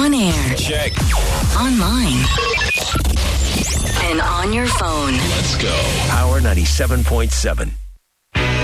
On air. Check. Online. And on your phone. Let's go. Power 97.7.